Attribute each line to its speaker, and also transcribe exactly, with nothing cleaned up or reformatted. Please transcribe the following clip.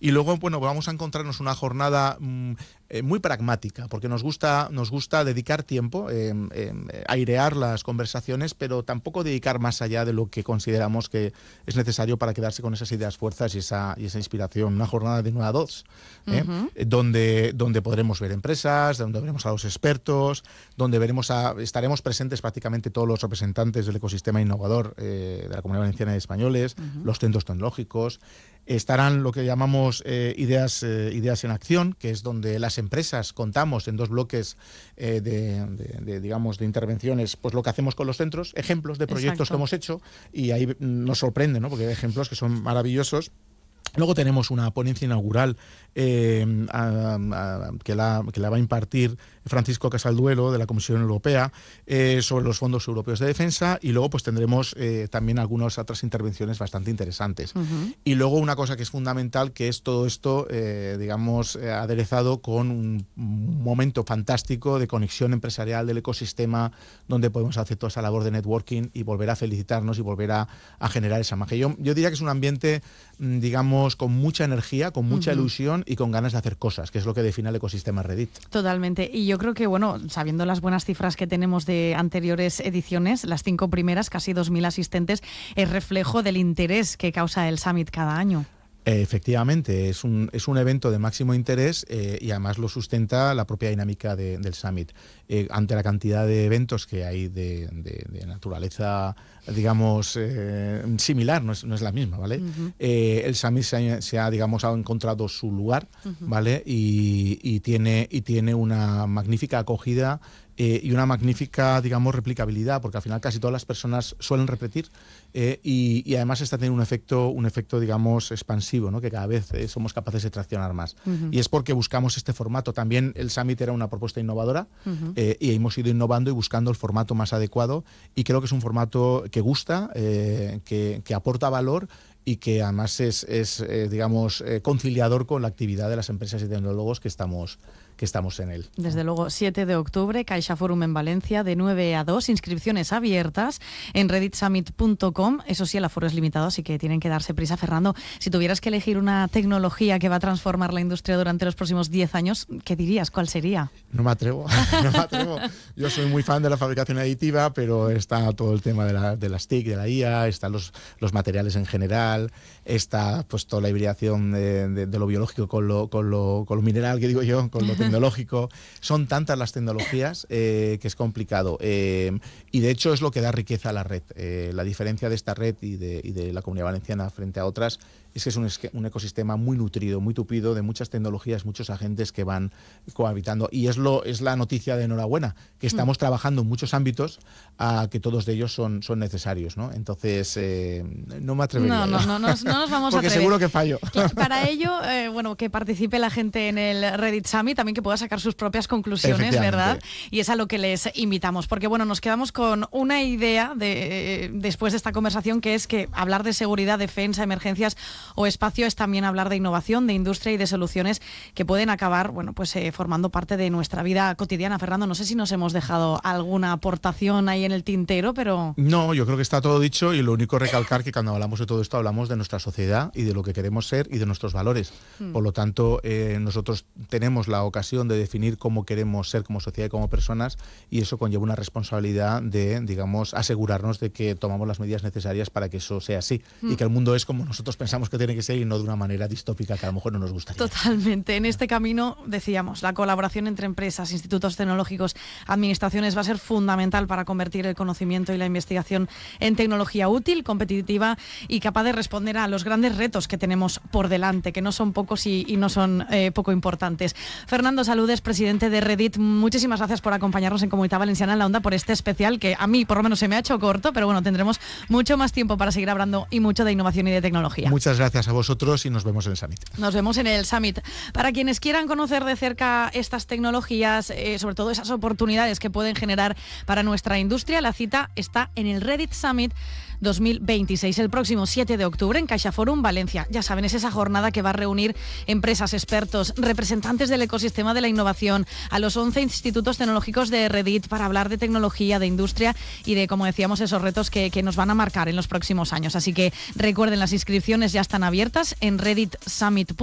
Speaker 1: Y luego, bueno, vamos a encontrarnos una jornada mmm, eh, muy pragmática, porque nos gusta, nos gusta dedicar tiempo, eh, eh, airear las conversaciones, pero tampoco dedicar más allá de lo que consideramos que es necesario para quedarse con esas ideas, fuerzas y esa, y esa inspiración. Una jornada de nueve a dos, ¿eh? uh-huh. donde, donde podremos ver empresas, donde veremos a los expertos, donde veremos a, estaremos presentes prácticamente todos los representantes del ecosistema innovador eh, de la Comunidad Valenciana de Españoles, uh-huh. los centros tecnológicos. Estarán lo que llamamos eh, ideas, eh, ideas en acción, que es donde las empresas contamos en dos bloques eh, de, de, de, digamos, de intervenciones, pues lo que hacemos con los centros, ejemplos de proyectos Exacto. que hemos hecho, y ahí nos sorprende, ¿no? Porque hay ejemplos que son maravillosos. Luego tenemos una ponencia inaugural eh, a, a, que, la, que la va a impartir Francisco Casalduelo de la Comisión Europea eh, sobre los fondos europeos de defensa, y luego pues tendremos eh, también algunas otras intervenciones bastante interesantes. Uh-huh. Y luego una cosa que es fundamental, que es todo esto, eh, digamos, eh, aderezado con un momento fantástico de conexión empresarial del ecosistema, donde podemos hacer toda esa labor de networking y volver a felicitarnos y volver a, a generar esa magia. Yo, yo diría que es un ambiente, digamos, con mucha energía, con mucha uh-huh. ilusión y con ganas de hacer cosas, que es lo que define el ecosistema Reddit.
Speaker 2: Totalmente. Y yo creo que, bueno, sabiendo las buenas cifras que tenemos de anteriores ediciones, las cinco primeras, casi dos mil asistentes, es reflejo del interés que causa el Summit cada año.
Speaker 1: Efectivamente, es un, es un evento de máximo interés eh, y además lo sustenta la propia dinámica de, del Summit. Eh, ante la cantidad de eventos que hay de, de, de naturaleza, digamos, eh, similar, no es, no es la misma, ¿vale? Uh-huh. Eh, el Summit se ha, se ha, digamos, ha encontrado su lugar, uh-huh. ¿vale? Y, y, tiene, y tiene una magnífica acogida eh, y una magnífica, digamos, replicabilidad, porque al final casi todas las personas suelen repetir eh, y, y además está teniendo un efecto, un efecto, digamos, expansivo, ¿no? Que cada vez eh, somos capaces de traccionar más. Uh-huh. Y es porque buscamos este formato. También el Summit era una propuesta innovadora, uh-huh. eh, y hemos ido innovando y buscando el formato más adecuado, y creo que es un formato que gusta, eh, que, que aporta valor y que además es, es eh, digamos, eh, conciliador con la actividad de las empresas y tecnólogos que estamos que estamos en él.
Speaker 2: Desde luego, siete de octubre, Caixa Forum en Valencia, de nueve a dos, inscripciones abiertas en reddit summit punto com. Eso sí, el aforo es limitado, así que tienen que darse prisa. Fernando, si tuvieras que elegir una tecnología que va a transformar la industria durante los próximos diez años, ¿qué dirías? ¿Cuál sería?
Speaker 1: No me atrevo, no me atrevo. Yo soy muy fan de la fabricación aditiva, pero está todo el tema de, la, de las T I C, de la I A, están los, los materiales en general, está pues toda la hibridación de, de, de lo biológico con lo, con, lo, con lo mineral, que digo yo, con lo tecnológico. Son tantas las tecnologías eh, que es complicado. Eh, y de hecho es lo que da riqueza a la red. Eh, la diferencia de esta red y de, y de la Comunidad Valenciana frente a otras es que es un, un ecosistema muy nutrido, muy tupido, de muchas tecnologías, muchos agentes que van cohabitando. Y es, lo, es la noticia de enhorabuena, que estamos mm. trabajando en muchos ámbitos a que todos de ellos son, son necesarios, ¿no? Entonces, eh, no me atrevería.
Speaker 2: No, no, no, no, nos, no nos vamos
Speaker 1: Porque
Speaker 2: a atrever.
Speaker 1: seguro que fallo.
Speaker 2: Para ello, eh, bueno, que participe la gente en el Reddit Summit, también que pueda sacar sus propias conclusiones, ¿verdad? Y es a lo que les invitamos. Porque, bueno, nos quedamos con una idea de, eh, después de esta conversación, que es que hablar de seguridad, defensa, emergencias o espacio es también hablar de innovación, de industria y de soluciones que pueden acabar, bueno, pues eh, formando parte de nuestra vida cotidiana. Fernando, no sé si nos hemos dejado alguna aportación ahí en el tintero, pero...
Speaker 1: No, yo creo que está todo dicho, y lo único recalcar que cuando hablamos de todo esto hablamos de nuestra sociedad y de lo que queremos ser y de nuestros valores. Mm. Por lo tanto, eh, nosotros tenemos la ocasión de definir cómo queremos ser como sociedad y como personas, y eso conlleva una responsabilidad de, digamos, asegurarnos de que tomamos las medidas necesarias para que eso sea así, mm. y que el mundo es como nosotros pensamos que tiene que ser y no de una manera distópica que a lo mejor no nos gustaría.
Speaker 2: Totalmente. En este camino, decíamos, la colaboración entre empresas, institutos tecnológicos, administraciones va a ser fundamental para convertir el conocimiento y la investigación en tecnología útil, competitiva y capaz de responder a los grandes retos que tenemos por delante, que no son pocos y, y no son eh, poco importantes. Fernando Saludes, presidente de Reddit, muchísimas gracias por acompañarnos en Comunitat Valenciana en la Onda por este especial que a mí por lo menos se me ha hecho corto, pero bueno, tendremos mucho más tiempo para seguir hablando y mucho de innovación y de tecnología.
Speaker 1: Muchas gracias a vosotros y nos vemos en el Summit.
Speaker 2: Nos vemos en el Summit. Para quienes quieran conocer de cerca estas tecnologías, eh, sobre todo esas oportunidades que pueden generar para nuestra industria, la cita está en el Reddit Summit dos mil veintiséis, el próximo siete de octubre en Caixa Forum Valencia. Ya saben, es esa jornada que va a reunir empresas, expertos, representantes del ecosistema de la innovación, a los once institutos tecnológicos de Reddit para hablar de tecnología, de industria y de, como decíamos, esos retos que, que nos van a marcar en los próximos años. Así que recuerden, las inscripciones ya están abiertas en reddit summit punto com.